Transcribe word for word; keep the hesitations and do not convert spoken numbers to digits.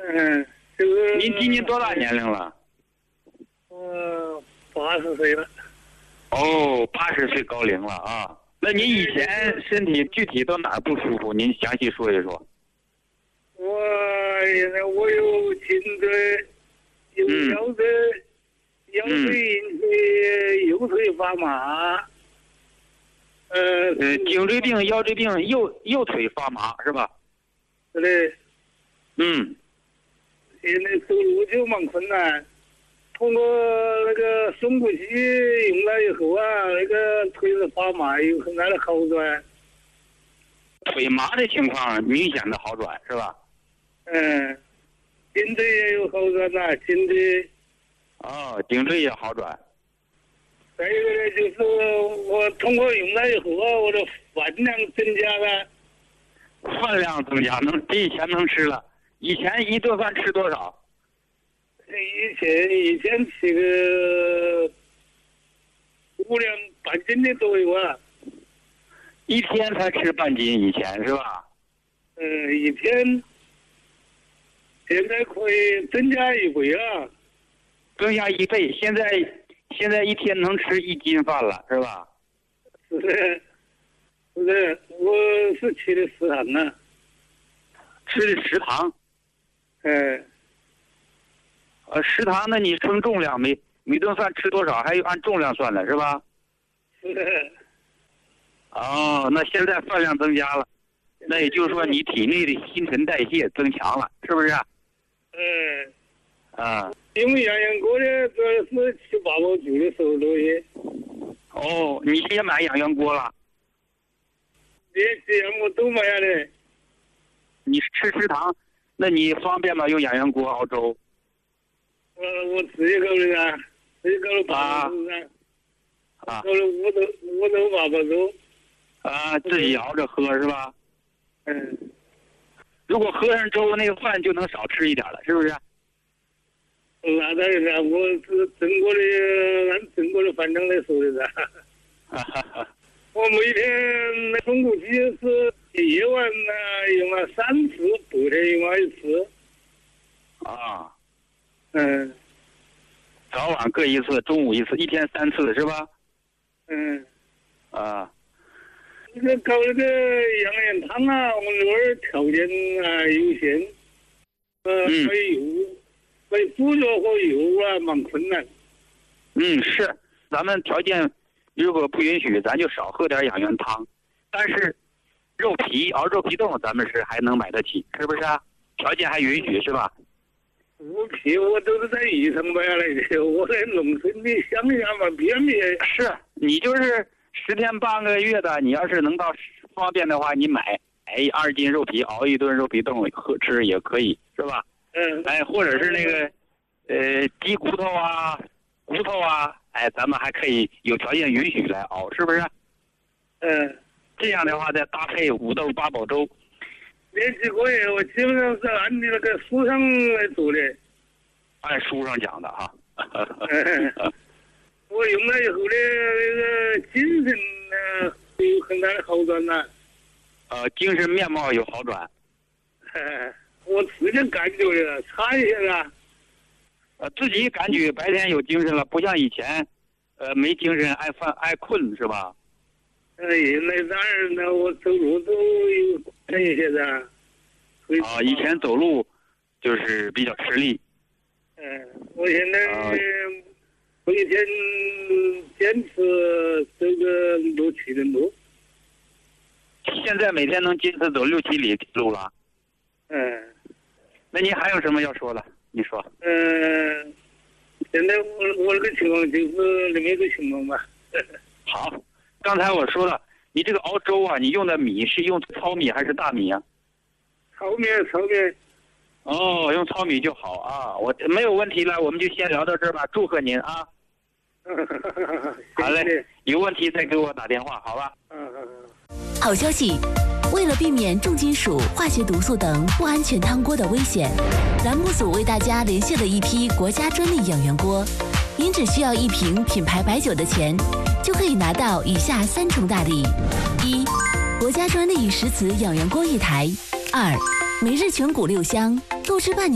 嗯，这个。 您今年多大年龄了？ 呃，八十岁了。 哦，八十岁高龄了啊。那您以前身体具体到哪儿不舒服？您详细说一说。 我现在我有颈椎，有腰椎，嗯、腰椎引起右腿发麻。呃呃，颈椎病、腰椎病，右右腿发麻是吧？ 是的。 嗯。 现在走路就蛮困难。通过那个深呼吸用了以后啊，那个腿是发麻，有很大的好转。 腿麻的情况明显的好转是吧？ 嗯，颈椎也有好转呐，颈椎。 哦，颈椎也好转。 再一个呢，就是我通过用了以后啊，我的饭量增加了。 饭量增加，能比以前能吃了。以前一顿饭吃多少？ 以前以前吃个五两半斤的都有啊。 一天才吃半斤，以前是吧？ 嗯，一天。现在可以增加一倍啊。 增加一倍，现在现在一天能吃一斤饭了，是吧？ 是的，是的，我是吃的食堂呢。 吃的食堂。 嗯。 呃，食堂那你称重量，每每顿饭吃多少，还有按重量算的是吧？ 是的。 哦，那现在饭量增加了，那也就是说你体内的新陈代谢增强了，是不是？ 嗯。 啊。 因为养养锅的主要是吃八宝粥的时候多些。 哦，你也买养元锅了？ 这这样我都买下来。 你吃食堂，那你方便吗？用养元锅熬粥？ 我我自己搞的啊，自己搞了八宝粥噻。啊。搞了五斗五斗八宝粥。 啊，自己熬着喝是吧？ 嗯。 如果喝上粥，那个饭就能少吃一点了，是不是？ 那当然了，我是挣过的，按挣过的饭量来说的噻。 哈哈哈。 我每天那中午期是夜晚呢用了三次，白天用了一次。 啊。 嗯。 早晚各一次，中午一次，一天三次是吧？ 嗯。 啊。 这个搞那个养元汤啊，我们那儿条件啊有限，呃，还有。买猪肉和油啊，蛮困难。 嗯，是，咱们条件如果不允许，咱就少喝点养元汤。但是，肉皮熬肉皮冻，咱们是还能买得起，是不是啊？条件还允许是吧？ 猪皮我都是在宜城买下来的，我在农村的乡下嘛，偏僻。 是你就是十天半个月的，你要是能到方便的话，你买哎二斤肉皮熬一顿肉皮冻喝吃也可以，是吧？ 嗯， 哎，或者是那个，呃，鸡骨头啊，骨头啊，哎，咱们还可以有条件允许来熬，是不是？ 嗯， 这样的话再搭配五豆八宝粥。 这几个月我基本上是按你那个书上来做的。 按书上讲的哈。 嗯，我用了以后的那个精神呢有很大的好转呐。 呃，精神面貌有好转。 嗯。我自己感觉的，差一些啊。 呃，自己感觉白天有精神了，不像以前，呃，没精神，爱犯爱困是吧？ 呃，现在当然呢，我走路都有困一些的。 啊，以前走路就是比较吃力。 嗯，我现在每天坚持走个六七里路。 现在每天能坚持走六七里路了。 嗯。 那您还有什么要说的？你说。 嗯，现在我我这个情况就是那么一个情况吧。 好，刚才我说了，你这个熬粥啊，你用的米是用糙米还是大米啊？ 糙米，糙米。 哦，用糙米就好啊，我没有问题了，我们就先聊到这儿吧，祝贺您啊。好嘞，有问题再给我打电话，好吧？ 嗯嗯嗯。 好消息。为了避免重金属、化学毒素等不安全汤锅的危险，栏目组为大家连线了一批国家专利养元锅。您只需要一瓶品牌白酒的钱，就可以拿到以下三重大礼：一、国家专利石瓷养元锅一台；二、每日全谷六香，购置半年。